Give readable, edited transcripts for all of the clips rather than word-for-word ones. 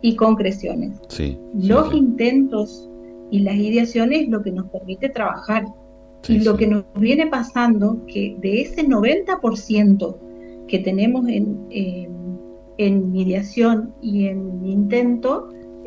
y concreciones. Los intentos y las ideaciones es lo que nos permite trabajar. Y lo que nos viene pasando, que de ese 90% que tenemos en ideación y en intento,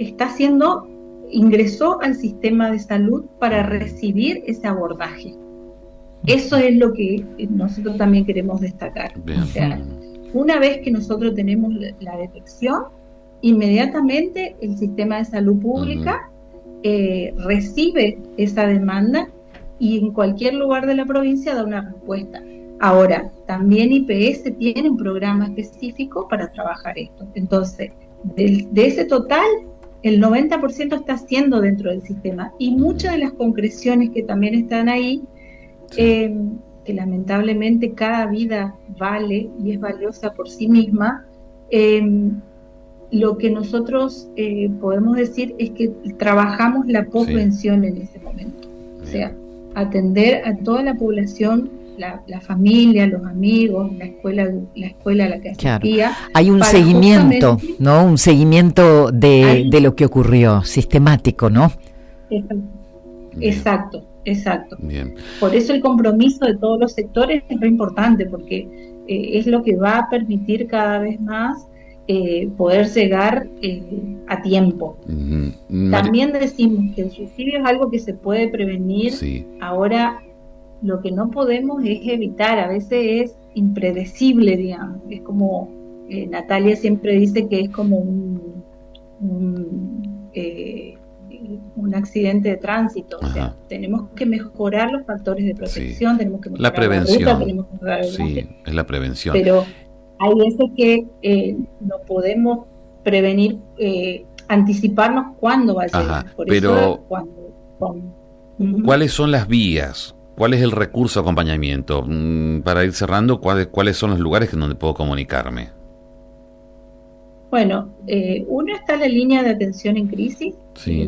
ingresó al sistema de salud para recibir ese abordaje. Eso es lo que nosotros también queremos destacar. O sea, una vez que nosotros tenemos la detección, inmediatamente el sistema de salud pública recibe esa demanda y en cualquier lugar de la provincia da una respuesta. Ahora, también IPS tiene un programa específico para trabajar esto. Entonces, de ese total, el 90% está haciendo dentro del sistema. Y muchas de las concreciones que también están ahí, que lamentablemente cada vida vale y es valiosa por sí misma, lo que nosotros podemos decir es que trabajamos la posvención en ese momento. O sea, atender a toda la población, la familia, los amigos, la escuela a la que asistía. Hay un seguimiento, ¿no? Un seguimiento de lo que ocurrió, sistemático, ¿no? Exacto. Bien. Por eso el compromiso de todos los sectores es muy importante, porque es lo que va a permitir cada vez más poder llegar a tiempo. También decimos que el suicidio es algo que se puede prevenir. Ahora, lo que no podemos es evitar, a veces es impredecible, digamos. Es como Natalia siempre dice que es como un accidente de tránsito. O sea, tenemos que mejorar los factores de protección, tenemos que mejorar la prevención. La ruta, tenemos que mejorar es la prevención. Pero hay veces que no podemos prevenir, anticiparnos cuándo va a llegar. Por eso, ¿cuáles son las vías? ¿Cuál es el recurso de acompañamiento? Para ir cerrando, ¿cuáles son los lugares en donde puedo comunicarme? Bueno, uno está en la línea de atención en crisis, el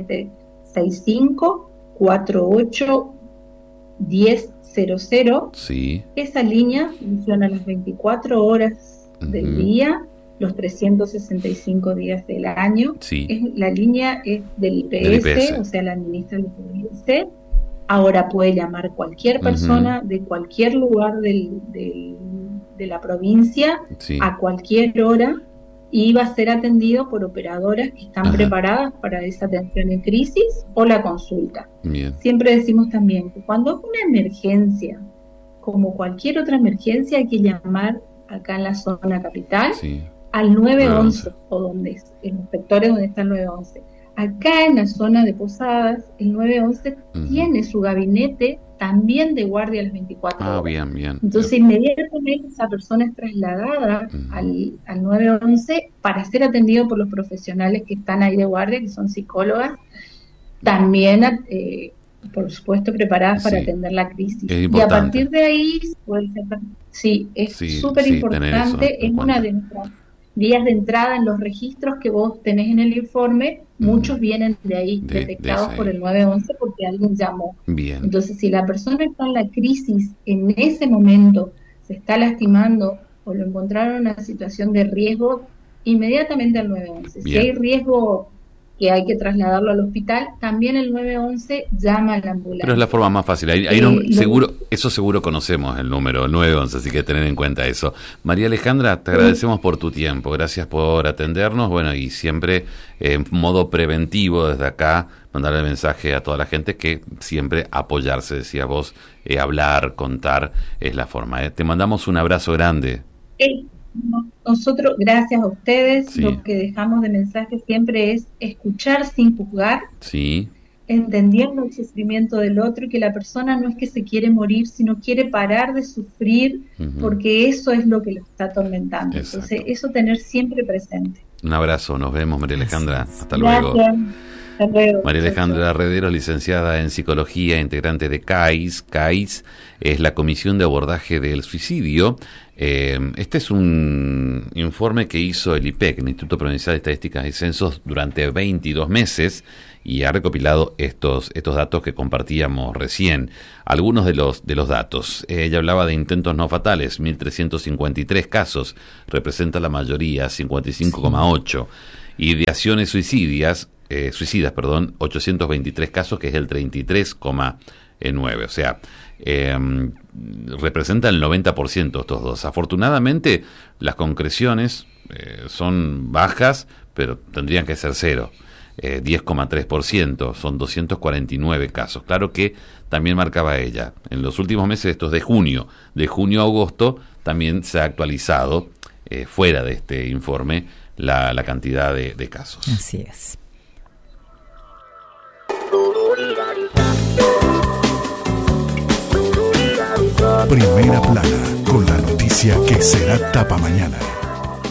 3765-48-1000. Esa línea funciona las 24 horas del día, los 365 días del año. La línea es del IPS, o sea, la administra el IPS. Ahora puede llamar cualquier persona de cualquier lugar de la provincia a cualquier hora, y va a ser atendido por operadoras que están preparadas para esa atención en crisis o la consulta. Siempre decimos también que cuando es una emergencia, como cualquier otra emergencia, hay que llamar acá en la zona capital al 911 o donde en los sectores donde está el 911. Acá en la zona de Posadas, el 911 tiene su gabinete también de guardia a las 24 horas. Entonces, inmediatamente esa persona es trasladada al 911 para ser atendido por los profesionales que están ahí de guardia, que son psicólogas, también, por supuesto, preparadas para atender la crisis. Y a partir de ahí, es súper importante, es una de nuestras vías de entrada en los registros que vos tenés en el informe. Muchos vienen de ahí, detectados por el 911 porque alguien llamó. Entonces, si la persona está en la crisis, en ese momento se está lastimando o lo encontraron en una situación de riesgo, inmediatamente al 911. Si hay riesgo que hay que trasladarlo al hospital, también el 911 llama a la ambulancia. Pero es la forma más fácil. Seguro conocemos el número, el 911, así que tener en cuenta eso. María Alejandra, te agradecemos por tu tiempo, gracias por atendernos, bueno, y siempre en modo preventivo desde acá, mandarle el mensaje a toda la gente que siempre apoyarse, decías vos, hablar, contar, es la forma. Te mandamos un abrazo grande. Nosotros, gracias a ustedes, lo que dejamos de mensaje siempre es escuchar sin juzgar, entendiendo el sufrimiento del otro, y que la persona no es que se quiere morir, sino quiere parar de sufrir, porque eso es lo que lo está atormentando. Entonces, eso tener siempre presente. Un abrazo, nos vemos, María Alejandra. Hasta luego. María Alejandra Redero, licenciada en Psicología, integrante de CAIS. CAIS es la Comisión de Abordaje del Suicidio. Este es un informe que hizo el IPEC, el Instituto Provincial de Estadísticas y Censos, durante 22 meses, y ha recopilado estos datos que compartíamos recién. Algunos de los datos. Ella hablaba de intentos no fatales, 1.353 casos, representa la mayoría, 55,8%. Ideaciones suicidas, 823 casos, que es el 33,9%. O sea, representan el 90% estos dos. Afortunadamente, las concreciones son bajas, pero tendrían que ser 0. 10,3%, son 249 casos. Claro que también marcaba ella, en los últimos meses, estos de junio a agosto, también se ha actualizado, fuera de este informe, la cantidad de casos. Así es. Primera Plana, con la noticia que será tapa mañana.